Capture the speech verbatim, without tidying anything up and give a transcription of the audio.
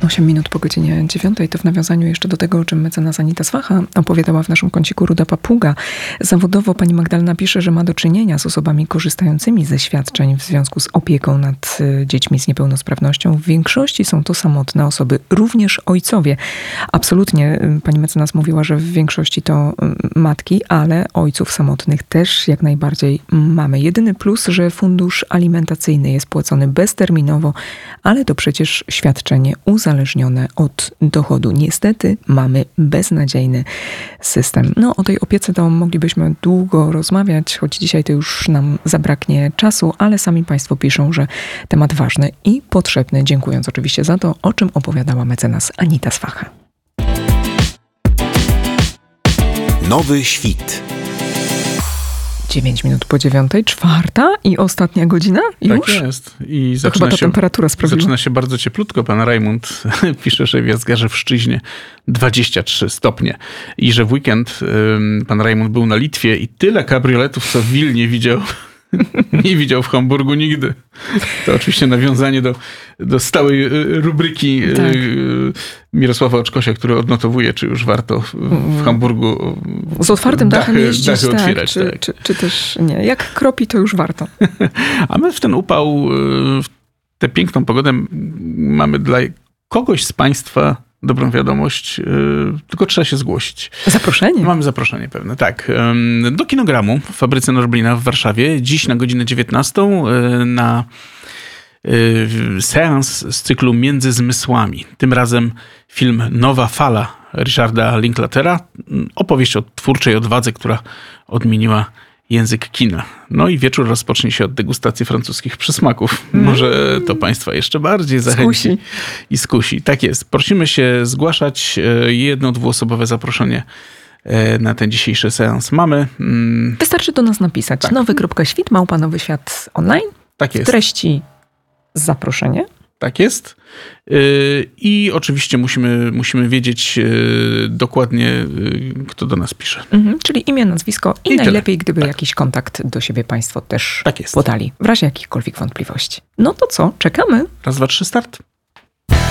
osiem minut po godzinie dziewiątej, to w nawiązaniu jeszcze do tego, o czym mecenas Anita Swacha opowiadała w naszym kąciku Ruda Papuga. Zawodowo pani Magdalena pisze, że ma do czynienia z osobami korzystającymi ze świadczeń w związku z opieką nad dziećmi z niepełnosprawnością. W większości są to samotne osoby, również ojcowie. Absolutnie pani mecenas mówiła, że w większości to matki, ale ojców samotnych też jak najbardziej mamy. Jedyny plus, że fundusz alimentacyjny jest płacony bezterminowo, ale to przecież świadczenie uzależnione od dochodu. Niestety mamy beznadziejny system. No o tej opiece to moglibyśmy długo rozmawiać, choć dzisiaj to już nam zabraknie czasu, ale sami państwo piszą, że temat ważny i potrzebny, dziękując oczywiście za to, o czym opowiadała mecenas Anita Swacha. Nowy świt. dziewięć minut po dziewiątej, czwarta i ostatnia godzina już? Tak jest. I to zaczyna chyba ta się, temperatura sprawiła. Zaczyna się bardzo cieplutko. Pan Rajmund pisze, że w Jazgarze w Szczyźnie dwadzieścia trzy stopnie. I że w weekend ym, pan Rajmund był na Litwie i tyle kabrioletów, co w Wilnie widział, nie widział w Hamburgu nigdy. To oczywiście nawiązanie do, do stałej rubryki tak. Mirosława Oczkosia, który odnotowuje, czy już warto w, w Hamburgu z otwartym dachem dachy, jeździć, dachy tak, otwierać. Czy, tak. czy, czy też nie. Jak kropi, to już warto. A my w ten upał, w tę piękną pogodę mamy dla kogoś z państwa dobrą wiadomość, tylko trzeba się zgłosić. Zaproszenie? Mamy zaproszenie pewne, tak. Do Kinogramu w fabryce Norblina w Warszawie. Dziś na godzinę dziewiętnastą na seans z cyklu Między zmysłami. Tym razem film Nowa fala Richarda Linklatera. Opowieść o twórczej odwadze, która odmieniła język kina. No i wieczór rozpocznie się od degustacji francuskich przysmaków. Mm. Może to państwa jeszcze bardziej zachęci skusi. i skusi. Tak jest. Prosimy się zgłaszać. Jedno, dwuosobowe zaproszenie na ten dzisiejszy seans mamy. Wystarczy do nas napisać. Tak. nowy.świt, małpa Nowy Świat online. Tak jest. W treści zaproszenie. Tak jest. I oczywiście musimy, musimy wiedzieć dokładnie, kto do nas pisze. Mhm, czyli imię, nazwisko i, I najlepiej, gdyby tak. jakiś kontakt do siebie państwo też tak jest. podali, w razie jakichkolwiek wątpliwości. No to co? Czekamy. Raz, dwa, trzy, start.